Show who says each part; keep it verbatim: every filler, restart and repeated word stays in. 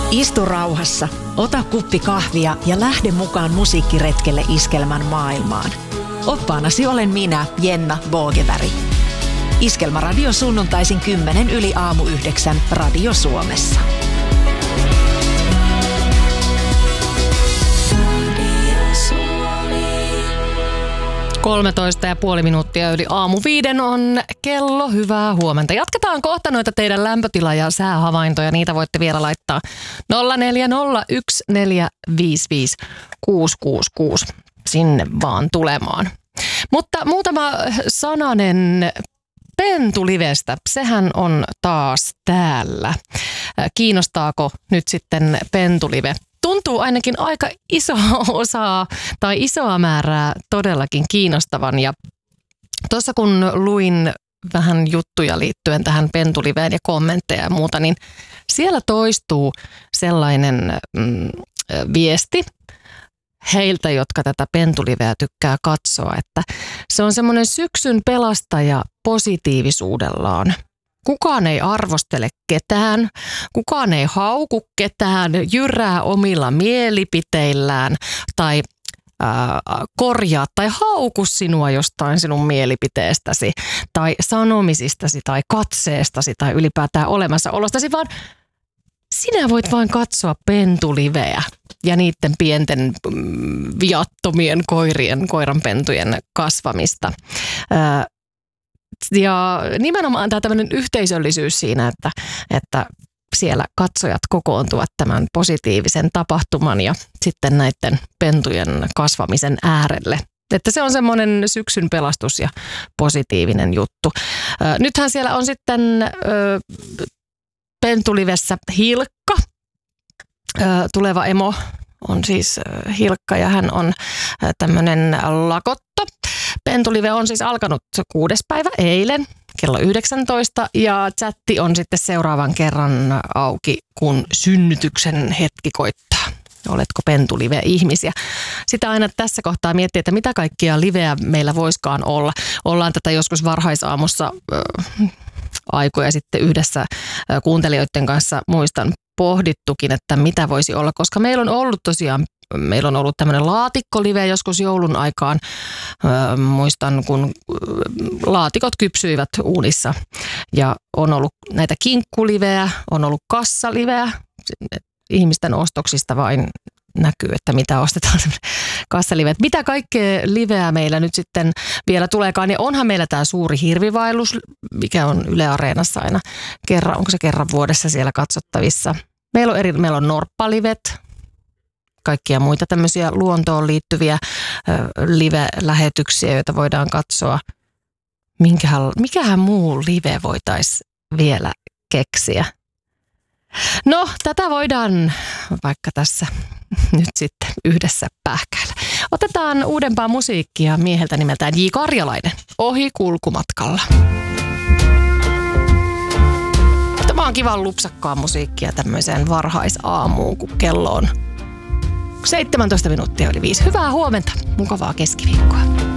Speaker 1: Istu rauhassa, ota kuppi kahvia ja lähde mukaan musiikkiretkelle Iskelmän maailmaan. Oppaanasi olen minä, Jenna Boogeväri. Iskelmäradio sunnuntaisin kymmenen yli aamu yhdeksän Radio Suomessa.
Speaker 2: kolmetoista ja puoli minuuttia yli aamu viiden on kello. Hyvää huomenta. Jatketaan kohta noita teidän lämpötila- ja säähavaintoja. Niitä voitte vielä laittaa nolla neljä nolla yksi neljä viisi viisi kuusi kuusi kuusi sinne vaan tulemaan. Mutta muutama sananen Pentulivestä. Sehän on taas täällä. Kiinnostaako nyt sitten Pentulive? Tuntuu ainakin aika isoa osaa tai isoa määrää todellakin kiinnostavan. Ja tuossa kun luin vähän juttuja liittyen tähän Pentuliveen ja kommentteja ja muuta, niin siellä toistuu sellainen mm, viesti heiltä, jotka tätä Pentuliveä tykkää katsoa, että se on semmoinen syksyn pelastaja positiivisuudellaan. Kukaan ei arvostele ketään, kukaan ei hauku ketään, jyrää omilla mielipiteillään tai ää, korjaa tai hauku sinua jostain sinun mielipiteestäsi tai sanomisistasi tai katseestasi tai ylipäätään olemassaolostasi, vaan sinä voit vain katsoa Pentuliveä ja niiden pienten mm, viattomien koirien, koiranpentujen kasvamista. Ää, Ja nimenomaan tämä tämmöinen yhteisöllisyys siinä, että, että siellä katsojat kokoontuvat tämän positiivisen tapahtuman ja sitten näiden pentujen kasvamisen äärelle. Että se on semmoinen syksyn pelastus ja positiivinen juttu. Nythän siellä on sitten Pentulivessä Hilkka, tuleva emo on siis Hilkka ja hän on tämmöinen lakotto. Pentulive on siis alkanut kuudes päivä eilen kello yhdeksäntoista ja chatti on sitten seuraavan kerran auki, kun synnytyksen hetki koittaa. Oletko Pentulive-ihmisiä? Sitä aina tässä kohtaa miettii, että mitä kaikkia liveä meillä voiskaan olla. Ollaan tätä joskus varhaisaamussa äh, aikoja sitten yhdessä äh, kuuntelijoiden kanssa muistan pohdittukin, että mitä voisi olla, koska meillä on ollut tosiaan Meillä on ollut tämmöinen laatikkolive joskus joulun aikaan. Öö, muistan, kun laatikot kypsyivät uunissa. Ja on ollut näitä kinkkuliveä, on ollut kassaliveä. Ihmisten ostoksista vain näkyy, että mitä ostetaan. Kassaliveet. Mitä kaikkea liveä meillä nyt sitten vielä tuleekaan? Ja onhan meillä tämä suuri hirvivaellus, mikä on Yle Areenassa aina kerran. Onko se kerran vuodessa siellä katsottavissa? Meillä on, eri, meillä on norppalivet. Kaikkia muita tämmöisiä luontoon liittyviä ö, live-lähetyksiä, joita voidaan katsoa. Minkähän, mikähän muu live voitaisiin vielä keksiä? No, tätä voidaan vaikka tässä nyt sitten yhdessä pähkäillä. Otetaan uudempaa musiikkia mieheltä nimeltään J. Karjalainen. Ohi kulkumatkalla. Tämä on kivan lupsakkaa musiikkia tämmöiseen varhaisaamuun, kun kello on seitsemäntoista minuuttia yli viisi. Hyvää huomenta, mukavaa keskiviikkoa.